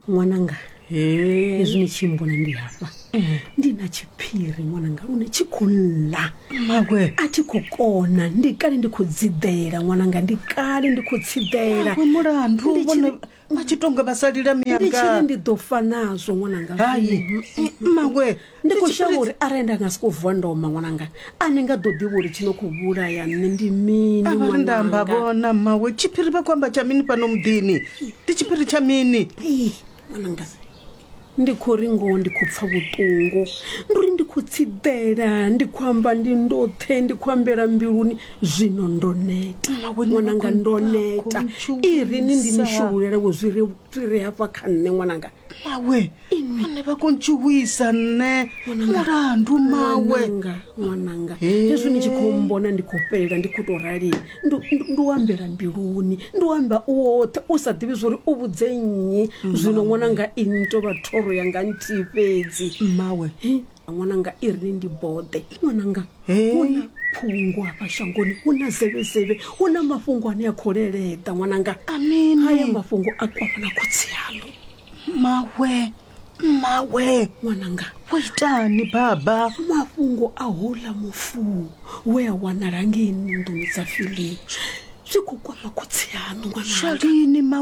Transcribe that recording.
mwananga izwi ni chimbona ndi hapa ndina chiphiri mwananga une chikulla mawe atikukona ndikale ndikudzidela mwananga ndikale ndikutsidela mulandu ubone machitonga basalira miyanga ndichiri ndidofa nazo mwananga hayi mawe ndikushauri arenda ngasikuvwa ndoma mwananga anenga dodivuri chinokuvuraya ndi mini mwananga mbabona mawe chiphiri bakwamba chamini pano mudini ndichiphiri chamini mwananga ndikori ngo ndikupfa butungo nduri ndikutsidela ndikwamba ndindothe ndikwambera mbiluni zvino ndoneta mwananga ndoneta irini ndinishurera wezviri hapa kanne mwananga mawe ine vakonchuwisa ne mulandu mawe mwananga izvi nichikumbona ndikoperera ndikutorali nduwambera mbiluni nduwamba uwote usadivi zvori ubudzenyi zvino mwananga initova toro yanga ntipedzi mawe mwananga irini ndibode mwananga una phungwa pashangoni una zeve una mafungo anayakorereta mwananga amini haya mafungo akwavana kutsiyalo mawe mwananga waitani baba mafungo ahula mufu wea wanarangeni ndumi za fili zvikukwama kutsiyano mwananga shalini